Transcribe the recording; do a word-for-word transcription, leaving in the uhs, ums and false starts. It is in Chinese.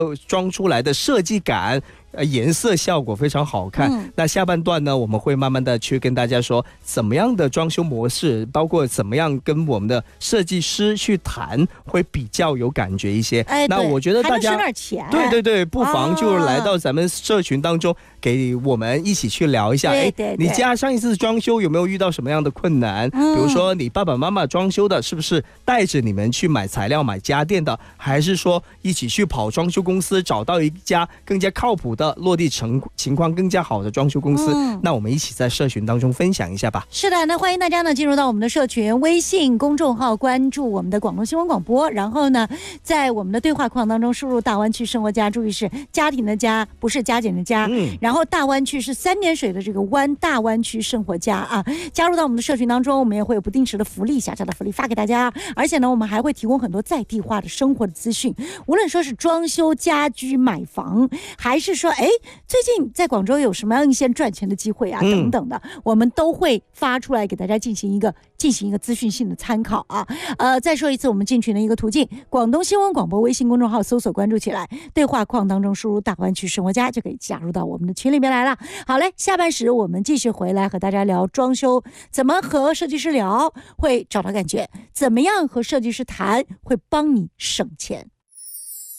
装出来的设计感。呃，颜色效果非常好看、嗯、那下半段呢我们会慢慢的去跟大家说怎么样的装修模式，包括怎么样跟我们的设计师去谈会比较有感觉一些、 哎、 那我觉得大家还能省点钱， 对对对，不妨就来到咱们社群当中、啊、给我们一起去聊一下。 对对对， 你家上一次装修有没有遇到什么样的困难、嗯、比如说你爸爸妈妈装修的是不是带着你们去买材料买家电的，还是说一起去跑装修公司找到一家更加靠谱的落地成情况更加好的装修公司、嗯、那我们一起在社群当中分享一下吧。 是的，那欢迎大家呢进入到我们的社群微信公众号，关注我们的广东新闻广播，然后呢在我们的对话框当中输入大湾区生活家，注意是家庭的家，不是加减的加、嗯、然后大湾区是三点水的这个湾，大湾区生活家啊，加入到我们的社群当中，我们也会有不定时的福利，小小的福利发给大家，而且呢我们还会提供很多在地化的生活的资讯，无论说是装修家居买房，还是说哎最近在广州有什么样一些赚钱的机会啊、嗯、等等的，我们都会发出来给大家进行一个进行一个资讯性的参考啊。呃，再说一次我们进群的一个途径，广东新闻广播微信公众号搜索关注起来，对话框当中输入大湾区生活家就可以加入到我们的群里面来了。好嘞，下半时我们继续回来和大家聊装修，怎么和设计师聊会找到感觉，怎么样和设计师谈会帮你省钱。